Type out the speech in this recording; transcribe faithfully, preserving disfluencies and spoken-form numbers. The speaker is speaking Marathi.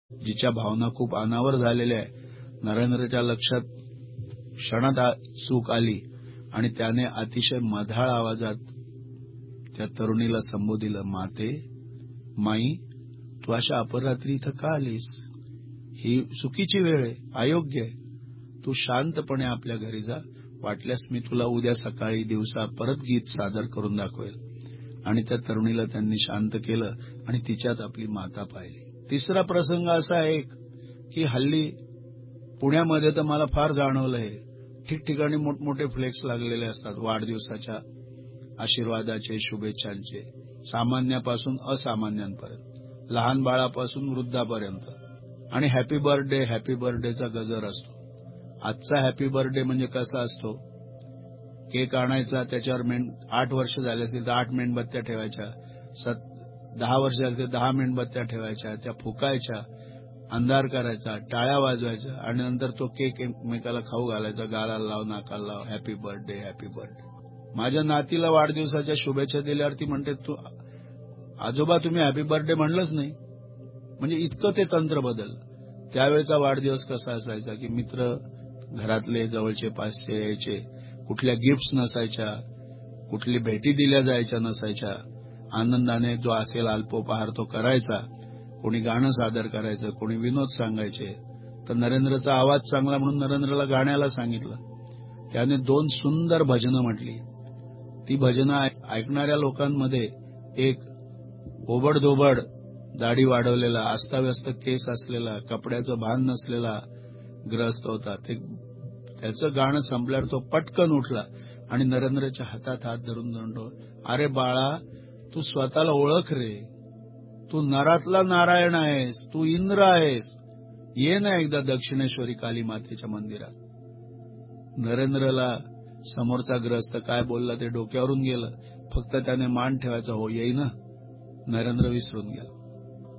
जिच्या भावना खूप अनावर झालेल्या आहे. नरेंद्रच्या लक्षात क्षणात चूक आली आणि त्याने अतिशय मधाळ आवाजात त्या तरुणीला संबोधिलं, माते, माई, तू अशा अपरात्री इथं का आलीस? ही चुकीची वेळ आहे, अयोग्य आहे. तू शांतपणे आपल्या घरी जा. वाटल्यास मी तुला उद्या सकाळी दिवसा परत गीत सादर करून दाखवेल. आणि त्या तरुणीला त्यांनी शांत केलं आणि तिच्यात आपली माता पाहिली. तिसरा प्रसंग असा आहे की हल्ली पुण्यामध्ये तर मला फार जाणवलं आहे, ठिकठिकाणी मोठमोठे फ्लेक्स लागलेले असतात वाढदिवसाच्या आशीर्वादाचे, शुभेच्छांचे, सामान्यापासून असामान्यांपर्यंत, लहान बाळापासून वृद्धापर्यंत. आणि हॅपी बर्थडे हॅपी बर्थडेचा गजर असतो. आजचा हॅपी बर्थडे म्हणजे कसा असतो? केक आणायचा, त्याच्यावर मेण आठ वर्ष झाले असतील तर आठ मेणबत्त्या ठेवायच्या, सत दहा वर्ष झाले तर दहा मेणबत्त्या ठेवायच्या, त्या फुकायच्या, अंधार करायचा, टाळ्या वाजवायच्या आणि नंतर तो केक एकमेकाला खाऊ घालायचा, गालाला लाव, नाकाला लाव, हॅपी बर्थडे हॅपी बर्थडे. माझ्या नातीला वाढदिवसाच्या शुभेच्छा दिल्यावर ती म्हणते, तू आजोबा तुम्ही हॅपी बर्थडे म्हणलंच नाही. म्हणजे इतकं ते तंत्र बदललं. त्यावेळेचा वाढदिवस कसा असायचा की मित्र घरातले जवळचे पाचशे यायचे, कुठल्या गिफ्ट्स नसायच्या, कुठली भेटी दिल्या जायच्या नसायच्या, आनंदाने जो असेल अल्पोपहार तो करायचा, कोणी गाणं सादर करायचं, कोणी विनोद सांगायचे. तर नरेंद्रचा आवाज चांगला म्हणून नरेंद्रला गाण्याला सांगितलं. त्याने दोन सुंदर भजनं म्हटली. ती भजनं ऐकणाऱ्या लोकांमध्ये एक ओबडधोबड दाढी वाढवलेला, अस्ताव्यस्त केस असलेला, कपड्याचं भान नसलेला ग्रस्त होता. ते त्याचं गाणं संपल्यावर तो पटकन उठला आणि नरेंद्रच्या हातात हात धरून म्हणतो, अरे बाळा, तू स्वतःला ओळख रे, तू नरातला नारायण आहेस, तू इंद्र आहेस, ये ना एकदा दक्षिणेश्वरी काली मातेच्या मंदिरात. नरेंद्रला समोरचा ग्रस्त काय बोलला ते डोक्यावरून गेलं. फक्त त्याने मान ठेवायचा, हो येई ना. नरेंद्र विसरून गेला.